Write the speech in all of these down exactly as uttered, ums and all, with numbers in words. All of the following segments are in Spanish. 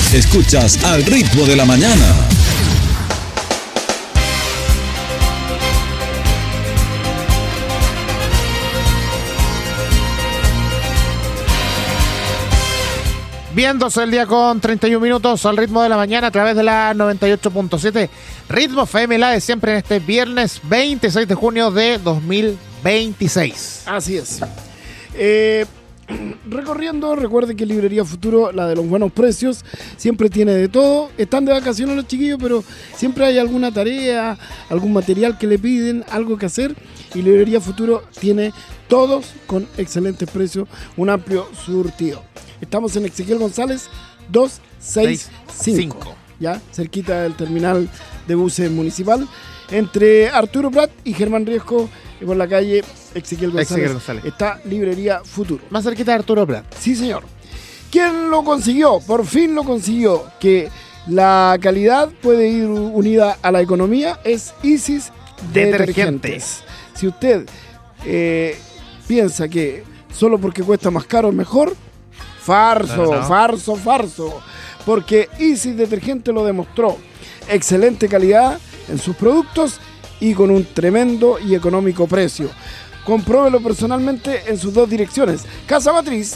Escuchas Al Ritmo de la Mañana. Viéndose el día con treinta y un minutos al ritmo de la mañana a través de la noventa y ocho punto siete Ritmo F M, la de siempre, en este viernes veintiséis de junio de dos mil veintiséis. Así es. Eh, recorriendo, recuerden que Librería Futuro, la de los buenos precios, siempre tiene de todo. Están de vacaciones los chiquillos, pero siempre hay alguna tarea, algún material que le piden, algo que hacer. Y Librería Futuro tiene todos con excelentes precios, un amplio surtido. Estamos en Ezequiel González doscientos sesenta y cinco, ya cerquita del terminal de buses municipal, entre Arturo Prat y Germán Riesco, por la calle Ezequiel González, Ezequiel González. Está Librería Futuro. Más cerquita de Arturo Prat. Sí, señor. ¿Quién lo consiguió? Por fin lo consiguió. Que la calidad puede ir unida a la economía. Es Isis Detergentes. Detergentes. Si usted eh, piensa que solo porque cuesta más caro es mejor, Farso, no, no. farso, farso. Porque Isis Detergente lo demostró. Excelente calidad en sus productos y con un tremendo y económico precio. Compruébelo personalmente en sus dos direcciones. Casa Matriz,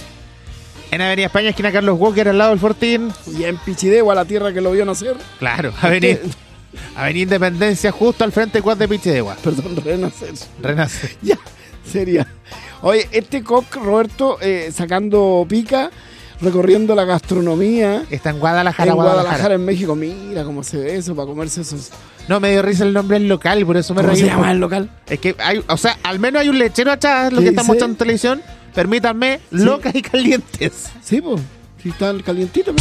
en Avenida España, esquina Carlos Walker, al lado del Fortín. Y en Pichidegua, la tierra que lo vio nacer. Claro, Avenida, Avenida Independencia, justo al frente de Cuad de Pichidegua. Perdón, Renacer. Renacer. Ya, sería. Oye, este cock, Roberto, eh, sacando pica, recorriendo la gastronomía. Está en Guadalajara, en Guadalajara, Guadalajara, en México. Mira cómo se ve eso, para comerse esos. No, me dio risa el nombre del local, por eso me reí. ¿Cómo se llama el local? Es que hay, o sea, al menos hay un lechero atrás, lo que está mostrando en televisión. Permítanme, ¿sí? Locas y calientes. Sí, pues, si están calientitos.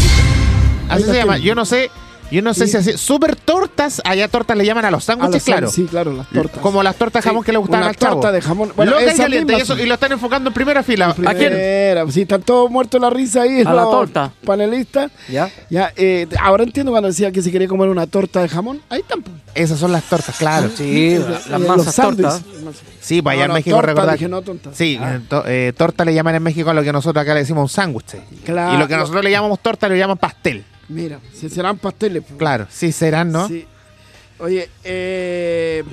Así se llama, yo no sé. Yo no sé sí. si así. Super tortas, allá tortas le llaman a los sándwiches, claro. Sí, claro, las tortas. Como las tortas de jamón sí, que le gustaban al chavo. Una torta de jamón. Bueno, loca y caliente, y, eso, y lo están enfocando en primera fila. En primera, ¿a quién? Sí, están todos muertos la risa ahí. A la torta. Panelistas. Ya. Ya, eh, ahora entiendo cuando decía que se quería comer una torta de jamón. Ahí están. Esas son las tortas, claro. Sí, las masas tortas. Sí, pues allá no, en no, México torta, recordar. Dije, no, tonta. Sí, ah. to, eh, torta le llaman en México a lo que nosotros acá le decimos un sándwich. Claro. Y lo que nosotros le llamamos torta le llaman pastel. Mira, si serán pasteles. Pues. Claro, sí serán, ¿no? Sí. Oye, eh,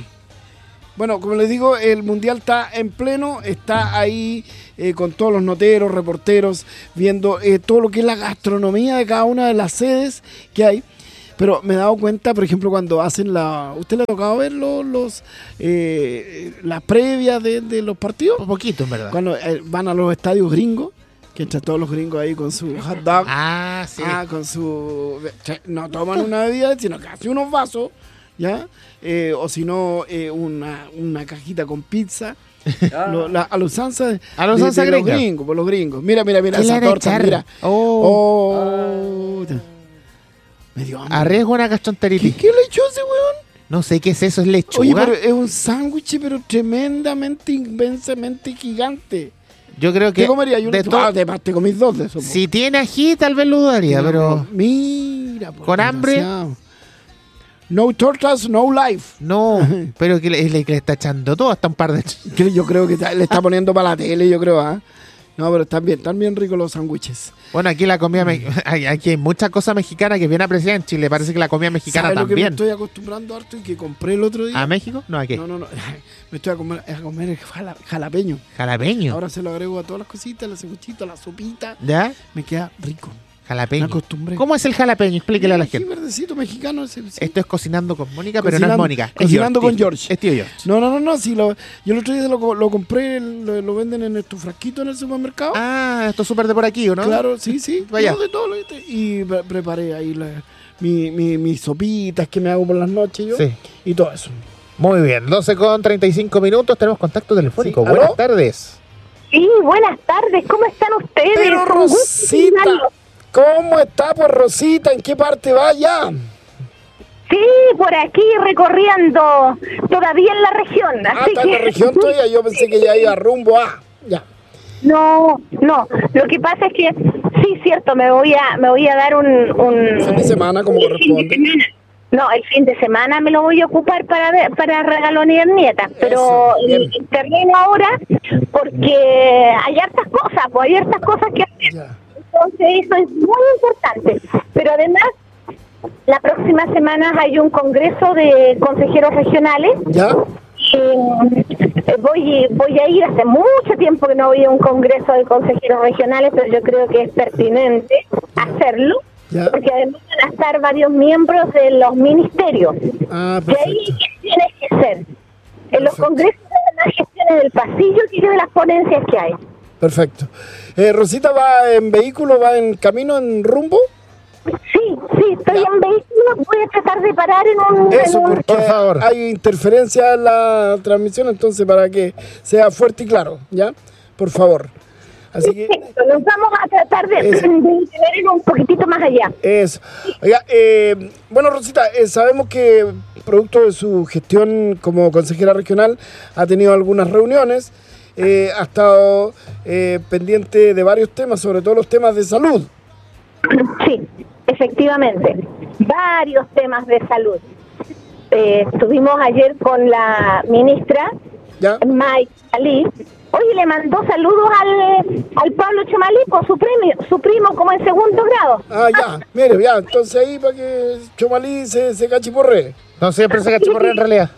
bueno, como les digo, el Mundial está en pleno, está ahí eh, con todos los noteros, reporteros, viendo eh, todo lo que es la gastronomía de cada una de las sedes que hay. Pero me he dado cuenta, por ejemplo, cuando hacen la... ¿Usted le ha tocado ver los, los eh, las previas de, de los partidos? Un poquito, en verdad. Cuando eh, van a los estadios gringos, que entran todos los gringos ahí con su hot dog. Ah, sí. Ah, con su... No toman una bebida, sino que hacen unos vasos, ¿ya? Eh, o si no, eh, una, una cajita con pizza. Ah. Lo, la, a los usanza de, a los, de, de los gringos, por los gringos. Mira, mira, mira esa torta, mira. Oh. oh. Ah. Me dio hambre. Arriesgo una gastroenteritis. ¿Qué, ¿Qué le echó ese weón? No sé qué es eso, es lechuga. Oye, pero es un sándwich, pero tremendamente, inmensamente gigante. Yo creo que... ¿Qué comería? Yo de no, to- ah, te, te comís dos de esos. Si tiene ají, tal vez lo dudaría, no, pero... No, mira, por con hambre... No tortas, no life. No, pero que le, le, que le está echando todo hasta un par de... Yo creo que le está poniendo para la tele, yo creo, ¿ah? ¿eh? No, pero están bien, están bien ricos los sándwiches. Bueno, aquí la comida... Me... Aquí hay muchas cosas mexicanas que vienen apreciadas en Chile. Parece que la comida mexicana ¿Sabes también. Lo que me estoy acostumbrando harto y que compré el otro día? ¿A México? No, ¿a qué? No, no, no. Me estoy a comer, a comer jala, jalapeño. ¿Jalapeño? Ahora se lo agrego a todas las cositas, la cebuchita, la sopita. ¿Ya? Me queda rico. Jalapeño. Me acostumbré. ¿Cómo es el jalapeño? Explíquele a la gente. Sí, verdecito mexicano. Es el, sí. Esto es Cocinando con Mónica, Cocinando, pero no es Mónica. Cocinando es George, con George. Es tío George. No, no, no, no. Si lo, yo el otro día lo, lo compré, lo, lo venden en estos frasquitos en el supermercado. Ah, esto es súper de por aquí, ¿o no? Claro, sí, sí. Vaya. De todo, y pre preparé ahí la, mi, mi, mis sopitas que me hago por las noches yo. Sí. Y todo eso. Muy bien, doce con treinta y cinco minutos, tenemos contacto telefónico. Sí. Buenas tardes. Sí, buenas tardes, ¿cómo están ustedes? Pero Rosita, ¿cómo está pues Rosita? ¿En qué parte va ya? Sí, por aquí recorriendo, todavía en la región. Ah, así está que... en la región todavía, yo pensé que ya iba rumbo a... Ya. No, no, lo que pasa es que, sí, cierto, me voy a me voy a dar un... un fin de semana como corresponde. No, el fin de semana me lo voy a ocupar para ver, para regalonear nietas, pero el, el terreno ahora, porque hay hartas cosas, pues hay hartas cosas que hacer. Ya. Entonces eso es muy importante. Pero además, la próxima semana hay un congreso de consejeros regionales. ¿Ya? Eh, voy voy a ir, hace mucho tiempo que no voy a un congreso de consejeros regionales, pero yo creo que es pertinente hacerlo, ¿ya? Porque además van a estar varios miembros de los ministerios. Ah, De ahí, perfecto. ¿qué tiene que ser? En Perfecto. los congresos de las gestiones del pasillo y de las ponencias que hay. Perfecto. Eh, Rosita, ¿va en vehículo, va en camino, en rumbo? Sí, sí, estoy en vehículo, voy a tratar de parar en un... Eso, en un- porque Por favor. hay interferencia en la transmisión, entonces para que sea fuerte y claro, ¿ya? Por favor. Así que Perfecto, nos vamos a tratar de, Eso. de tener un poquitito más allá. eso. Oiga, eh, bueno, Rosita, eh, sabemos que producto de su gestión como consejera regional ha tenido algunas reuniones, eh, ha estado eh, pendiente de varios temas, sobre todo los temas de salud. Sí, efectivamente, varios temas de salud. Eh, estuvimos ayer con la ministra ¿Ya? Mike Ali. Oye, le mandó saludos al, al Pablo Chomalí por su premio, su primo como en segundo grado. Ah, ya, mire, ya, entonces ahí para que Chomalí se, se cachiporre. No siempre se cachiporrea en realidad.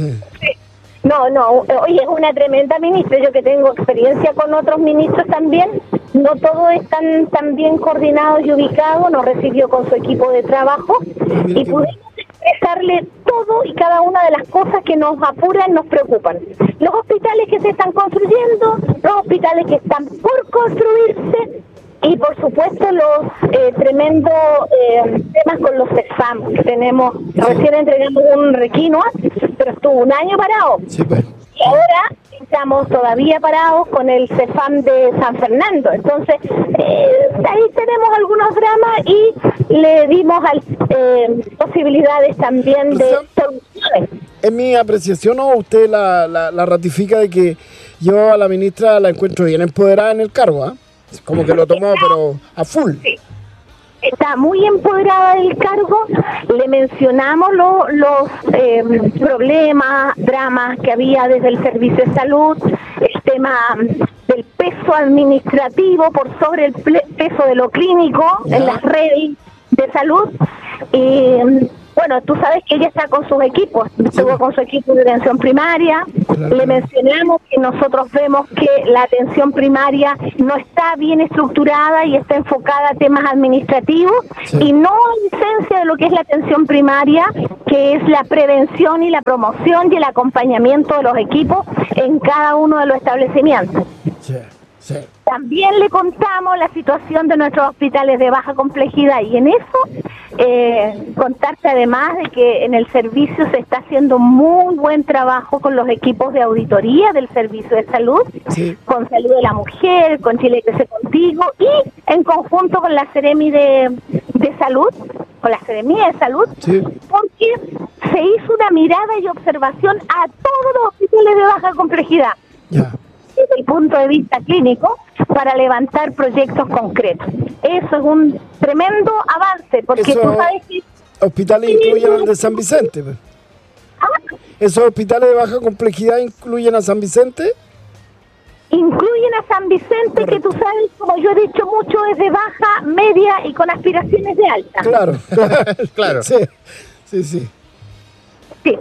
No, no, oye, es una tremenda ministra. Yo que tengo experiencia con otros ministros también, no todos están tan bien coordinados y ubicados, nos recibió con su equipo de trabajo mira y qué pudimos expresarle todo y cada una de las cosas que nos apuran, nos preocupan. Los hospitales que se están construyendo, los hospitales que están por construirse y por supuesto los eh, tremendos eh, temas con los CEFAM que tenemos. Recién entregamos un requinoa, pero estuvo un año parado. Sí, pues. Y ahora estamos todavía parados con el CEFAM de San Fernando. Entonces, eh, ahí tenemos algunos dramas y le dimos al, eh, posibilidades también de soluciones. En mi apreciación, ¿no? Usted la, la, la ratifica de que yo a la ministra la encuentro bien empoderada en el cargo, ¿ah? Como que lo tomó, pero a full. Está muy empoderada del cargo. Le mencionamos lo- los eh, problemas, dramas que había desde el servicio de salud, el tema del peso administrativo por sobre el ple- peso de lo clínico Ya. en las redes de salud. Y bueno, tú sabes que ella está con sus equipos, estuvo con su equipo de atención primaria. Claro. Le mencionamos que nosotros vemos que la atención primaria no está bien estructurada y está enfocada a temas administrativos Sí. y no a esencia de lo que es la atención primaria, que es la prevención y la promoción y el acompañamiento de los equipos en cada uno de los establecimientos. Sí, sí. También le contamos la situación de nuestros hospitales de baja complejidad y en eso eh, contarte además de que en el servicio se está haciendo muy buen trabajo con los equipos de auditoría del servicio de salud, Sí. con Salud de la Mujer, con Chile Crece Contigo y en conjunto con la Seremi de, de Salud, con la Seremía de Salud, Sí. porque se hizo una mirada y observación a todos los hospitales de baja complejidad Ya. desde el punto de vista clínico para levantar proyectos concretos. Eso es un tremendo avance, porque Eso- tú sabes que Hospitales incluyen al de San Vicente, pues. ¿Esos hospitales de baja complejidad incluyen a San Vicente? incluyen a San Vicente, que tú sabes, como yo he dicho mucho, es de baja, media y con aspiraciones de alta. Claro, claro. Claro. Sí, sí, sí. Sí.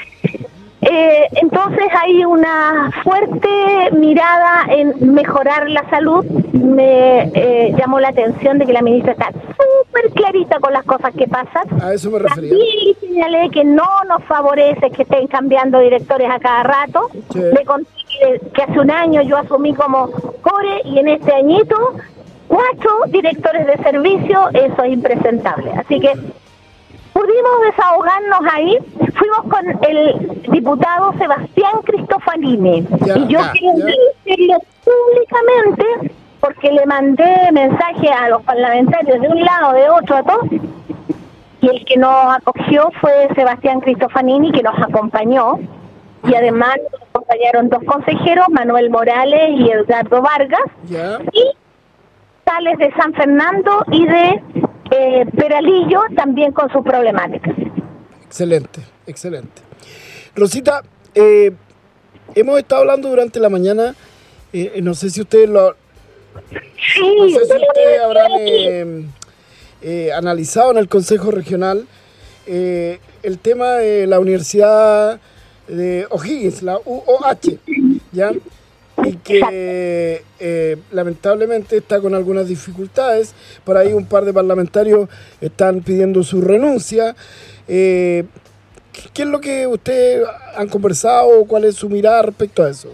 Eh, entonces hay una fuerte mirada en mejorar la salud. Me eh, llamó la atención de que la ministra está súper clarita con las cosas que pasan. A eso me refería. También señalé que no nos favorece que estén cambiando directores a cada rato. Sí. Le conté que, que hace un año yo asumí como core y en este añito cuatro directores de servicio, eso es impresentable. Así que pudimos desahogarnos ahí. Fuimos con el diputado Sebastián Cristofanini. Ya, y yo ya, quiero ya. decirlo públicamente porque le mandé mensaje a los parlamentarios de un lado, de otro, a todos. Y el que nos acogió fue Sebastián Cristofanini, que nos acompañó. Y además nos acompañaron dos consejeros, Manuel Morales y Edgardo Vargas. Ya. Y tales de San Fernando y de eh, Peralillo, también con sus problemáticas. Excelente, excelente. Rosita, eh, hemos estado hablando durante la mañana, eh, no sé si ustedes lo, Sí, No sé si de la ustedes universidad habrán aquí. eh, eh, analizado en el Consejo Regional eh, el tema de la Universidad de O'Higgins, la U O H, ¿ya? Y que eh, lamentablemente está con algunas dificultades. Por ahí un par de parlamentarios están pidiendo su renuncia. Eh, ¿Qué es lo que ustedes han conversado? ¿Cuál es su mirada respecto a eso?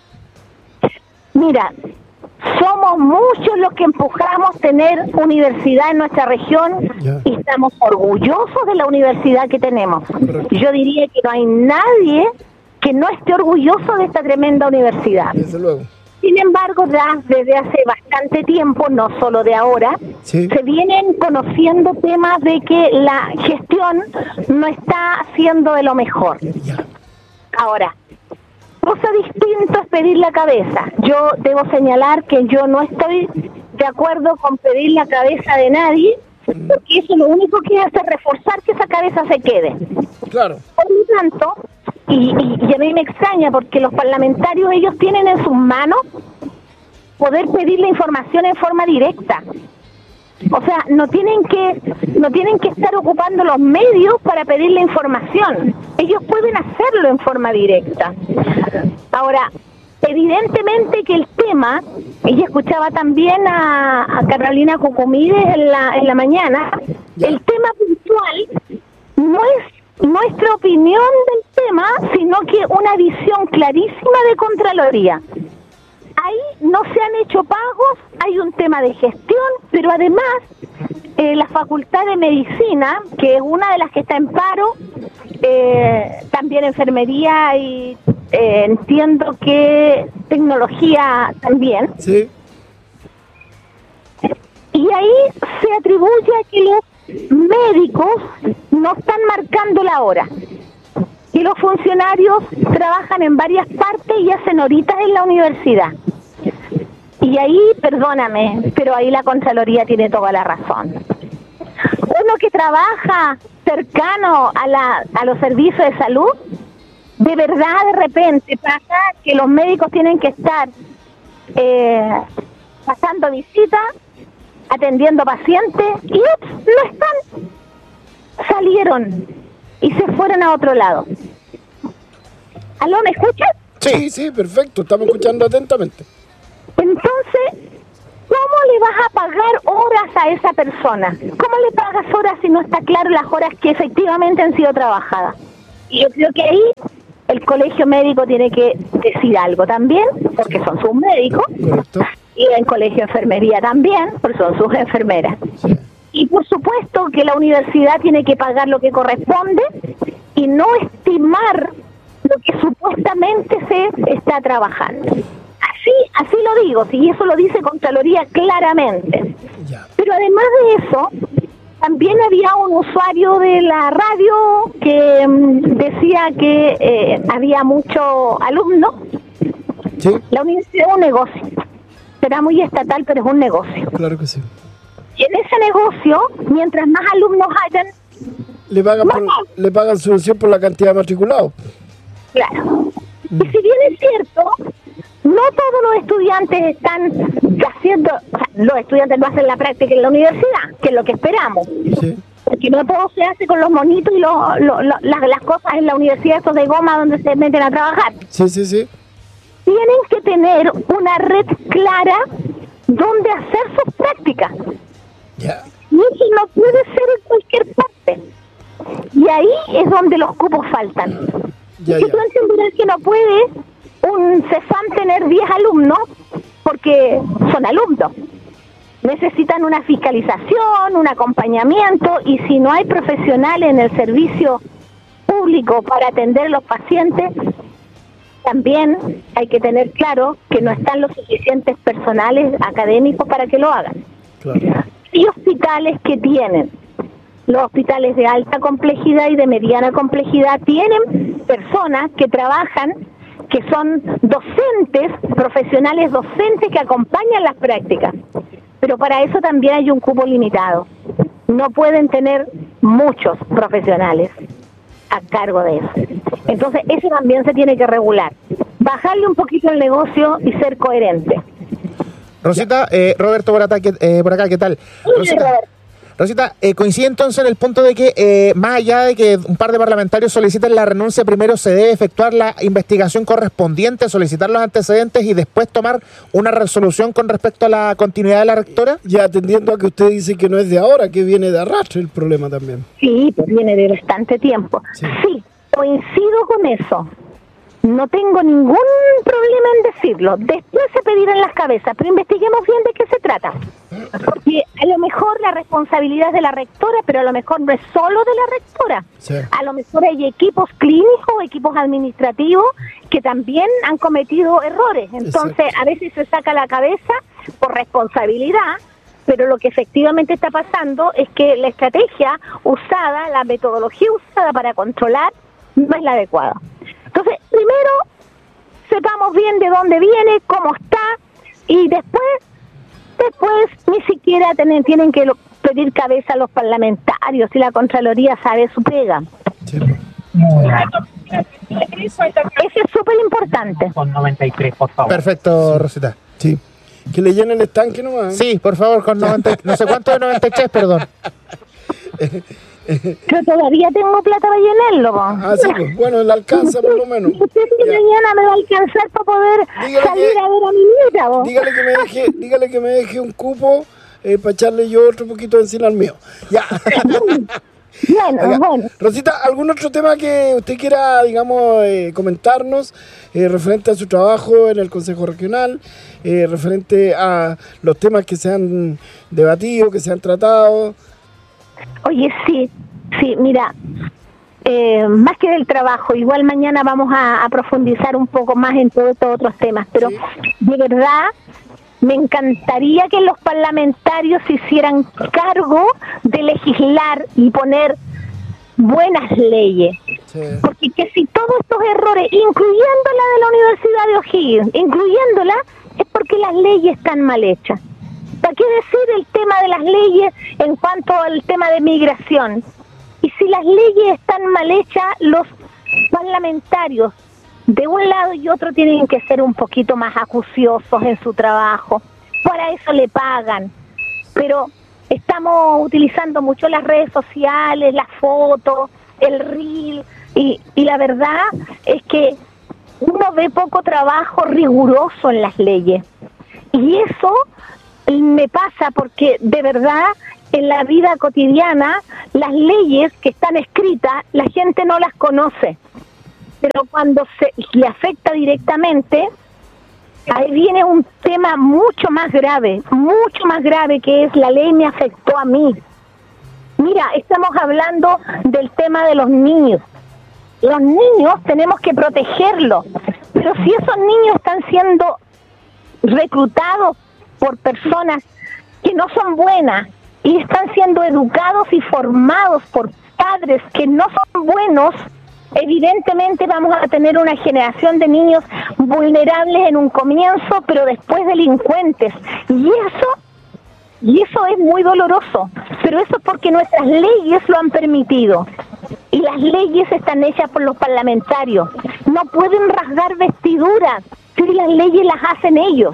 Mira, somos muchos los que empujamos tener universidad en nuestra región Ya. y estamos orgullosos de la universidad que tenemos. Correcto. Yo diría que no hay nadie que no esté orgulloso de esta tremenda universidad. Desde luego. Sin embargo, ya desde hace bastante tiempo, no solo de ahora, Sí. se vienen conociendo temas de que la gestión no está siendo de lo mejor. Ya. Ahora, cosa distinta es pedir la cabeza. Yo debo señalar que yo no estoy de acuerdo con pedir la cabeza de nadie, porque eso lo único que hace es reforzar que esa cabeza se quede. Claro. Por lo tanto, y, y, y a mí me extraña porque los parlamentarios, ellos tienen en sus manos poder pedir la información en forma directa. O sea, no tienen que no tienen que estar ocupando los medios para pedir la información. Ellos pueden hacerlo en forma directa. Ahora, evidentemente que el tema, ella escuchaba también a, a Carolina Cucumides en la, en la mañana, el tema puntual no es nuestra opinión del tema, sino que una visión clarísima de Contraloría. Ahí no se han hecho pagos, hay un tema de gestión, pero además eh, la Facultad de Medicina, que es una de las que está en paro, eh, también enfermería y eh, entiendo que tecnología también, Sí. y ahí se atribuye a que los médicos no están marcando la hora, que los funcionarios trabajan en varias partes y hacen horitas en la universidad. Y ahí, perdóname, pero ahí la Contraloría tiene toda la razón. Uno que trabaja cercano a, la, a los servicios de salud, de verdad de repente pasa que los médicos tienen que estar eh, pasando visitas, atendiendo pacientes, y ups, no están, salieron y se fueron a otro lado. ¿Aló, me escuchas? Sí, sí, perfecto. Estamos escuchando atentamente. Entonces, ¿cómo le vas a pagar horas a esa persona? ¿Cómo le pagas horas si no está claro las horas que efectivamente han sido trabajadas? Y yo creo que ahí el colegio médico tiene que decir algo también, porque son sus médicos, Correcto. y el colegio de enfermería también, porque son sus enfermeras. Sí. Y por supuesto que la universidad tiene que pagar lo que corresponde y no estimar lo que supuestamente se está trabajando. Así, así lo digo, si eso lo dice Contraloría claramente. Ya. Pero además de eso, también había un usuario de la radio que mm, decía que eh, había muchos alumnos. Sí, La universidad es un negocio. Será muy estatal, pero es un negocio. claro que sí. Y en ese negocio, mientras más alumnos hayan, Le pagan, por, le pagan subvención por la cantidad de matriculados. claro. Y si bien es cierto, no todos los estudiantes están haciendo, o sea, los estudiantes no hacen la práctica en la universidad, que es lo que esperamos. Sí. Porque no todo se hace con los monitos y lo- lo- lo- las, las cosas en la universidad, estos de goma donde se meten a trabajar. Sí, sí, sí. Tienen que tener una red clara donde hacer sus prácticas. Ya. Y eso no puede ser en cualquier parte. Y ahí es donde los cupos faltan. Ya, Y ya. tú entenderás que no puede un CEFAM tener diez alumnos porque son alumnos. Necesitan una fiscalización, un acompañamiento, y si no hay profesionales en el servicio público para atender a los pacientes, también hay que tener claro que no están los suficientes personales académicos para que lo hagan. Claro. Y hospitales que tienen, los hospitales de alta complejidad y de mediana complejidad, tienen personas que trabajan, que son docentes, profesionales docentes que acompañan las prácticas. Pero para eso también hay un cupo limitado. No pueden tener muchos profesionales a cargo de eso. Entonces, eso también se tiene que regular. Bajarle un poquito el negocio y ser coherente. Rosita, eh, Roberto por acá, eh, por acá, ¿qué tal? Rosita, Rosita eh, coincide entonces en el punto de que, eh, más allá de que un par de parlamentarios soliciten la renuncia, primero se debe efectuar la investigación correspondiente, solicitar los antecedentes y después tomar una resolución con respecto a la continuidad de la rectora. Ya atendiendo a que usted dice que no es de ahora, que viene de arrastre el problema también. Sí, pues viene de bastante tiempo. Sí. Sí, coincido con eso. No tengo ningún problema en decirlo. Después se pedirán las cabezas, pero investiguemos bien de qué se trata. Porque a lo mejor la responsabilidad es de la rectora, pero a lo mejor no es solo de la rectora. Sí. A lo mejor hay equipos clínicos, equipos administrativos que también han cometido errores. Entonces, Exacto. a veces se saca la cabeza por responsabilidad, pero lo que efectivamente está pasando es que la estrategia usada, la metodología usada para controlar, no es la adecuada. Entonces, primero, sepamos bien de dónde viene, cómo está, y después, después ni siquiera tienen, tienen que lo, pedir cabeza a los parlamentarios, y la Contraloría sabe su pega. Sí. Eso es súper importante. Con noventa y tres, por favor. Perfecto, Rosita. Sí. Que le llenen el estanque nomás. Sí, por favor, con noventa, no sé cuánto de noventa y tres, perdón. Pero todavía tengo plata para llenarlo. po. Ah, sí, pues, bueno, le alcanza por lo menos. Usted sí que Ya. mañana me va a alcanzar para poder Dígale salir que- a ver a mi nieta. po. Dígale que me deje, dígale que me deje un cupo eh, para echarle yo otro poquito encima al mío. Ya. Bueno, Oiga, bueno. Rosita, ¿algún otro tema que usted quiera, digamos, eh, comentarnos eh, referente a su trabajo en el Consejo Regional, eh, referente a los temas que se han debatido, que se han tratado? Oye, sí, sí, mira, eh, más que del trabajo, igual mañana vamos a, a profundizar un poco más en todos estos otros temas, pero Sí. de verdad me encantaría que los parlamentarios se hicieran cargo de legislar y poner buenas leyes. Sí. Porque que si todos estos errores, incluyendo la de la Universidad de O'Higgins, incluyéndola, es porque las leyes están mal hechas. ¿Para qué decir el tema de las leyes en cuanto al tema de migración? Y si las leyes están mal hechas, los parlamentarios de un lado y otro tienen que ser un poquito más acuciosos en su trabajo. Para eso le pagan. Pero estamos utilizando mucho las redes sociales, las fotos, el reel, y, y la verdad es que uno ve poco trabajo riguroso en las leyes. Y eso me pasa porque de verdad en la vida cotidiana las leyes que están escritas la gente no las conoce, pero cuando se le afecta directamente, ahí viene un tema mucho más grave, mucho más grave, que es la ley me afectó a mí. Mira, estamos hablando del tema de los niños. Los niños tenemos que protegerlos, pero si esos niños están siendo reclutados por personas que no son buenas y están siendo educados y formados por padres que no son buenos, evidentemente vamos a tener una generación de niños vulnerables en un comienzo, pero después delincuentes. Y eso, y eso es muy doloroso, pero eso es porque nuestras leyes lo han permitido. Y las leyes están hechas por los parlamentarios. No pueden rasgar vestiduras si las leyes las hacen ellos.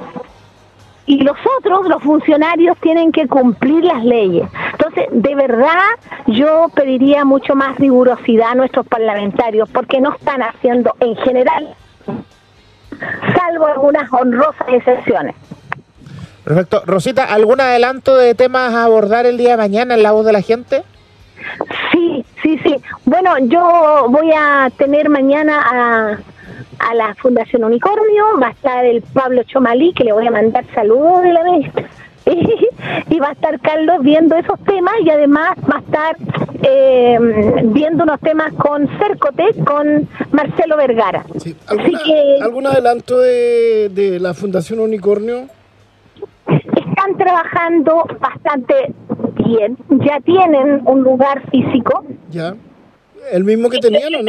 Y los otros, los funcionarios, tienen que cumplir las leyes. Entonces, de verdad, yo pediría mucho más rigurosidad a nuestros parlamentarios, porque no están haciendo en general, salvo algunas honrosas excepciones. Perfecto. Rosita, ¿algún adelanto de temas a abordar el día de mañana en La Voz de la Gente? Sí, sí, sí. Bueno, yo voy a tener mañana a... a la Fundación Unicornio, va a estar el Pablo Chomalí, que le voy a mandar saludos de la vez, y va a estar Carlos viendo esos temas, y además va a estar eh, viendo unos temas con Cercotec, con Marcelo Vergara. Sí. Así ¿Alguna, que ¿Algún adelanto de, de la Fundación Unicornio? están trabajando bastante bien, ya tienen un lugar físico. Ya. ¿El mismo que tenían o no?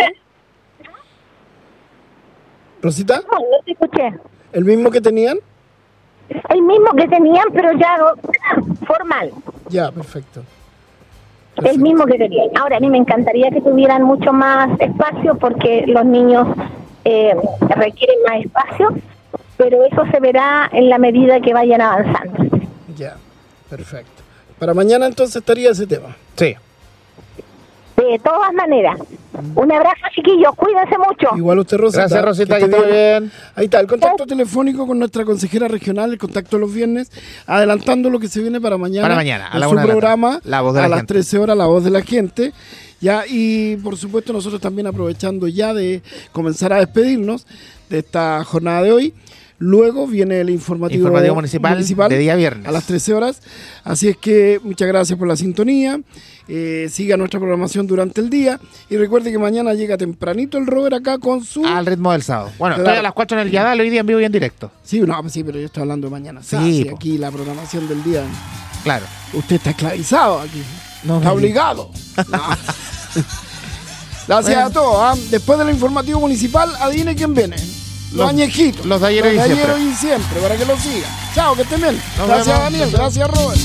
¿Rosita? No, no te escuché. ¿El mismo que tenían? El mismo que tenían, pero ya formal. Ya, perfecto. El Perfecto. mismo que tenían. Ahora, a mí me encantaría que tuvieran mucho más espacio, porque los niños eh, requieren más espacio, pero eso se verá en la medida que vayan avanzando. Ya, perfecto. Para mañana entonces estaría ese tema. Sí. De todas maneras, un abrazo, chiquillos, cuídense mucho. Igual usted, Rosita. Gracias, Rosita, que esté esté bien. Ahí está, el contacto telefónico con nuestra consejera regional, el contacto los viernes, adelantando lo que se viene para mañana. Para mañana, a en la su una de la programa, tarde. La Voz de la a las Gente. trece horas, La Voz de la Gente. Ya, y por supuesto nosotros también aprovechando ya de comenzar a despedirnos de esta jornada de hoy. Luego viene el informativo, Informativo municipal, de día viernes. a las trece horas. Así es que muchas gracias por la sintonía. Eh, siga nuestra programación durante el día. Y recuerde que mañana llega tempranito el Robert acá con su... Al ritmo del sábado. Bueno, Claro. estoy a las cuatro en el Yadal, hoy día en vivo y en directo. Sí, no, sí, pero yo estoy hablando de mañana. Sí, Ah, sí, po. aquí la programación del día. Claro. Usted está esclavizado aquí. No está me obligado. No. Gracias Bueno. a todos. ¿Ah? Después del informativo municipal, adivine quién viene. Los, Los- añejitos. los de ayer y Los de siempre. ayer y siempre, para que lo siga. Chao, que estén bien. Nos Gracias, vemos. Daniel. Gracias, Robert.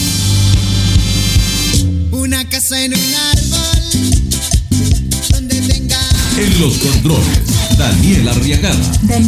Una casa en un árbol donde tenga En los controles, Daniel Arriagada.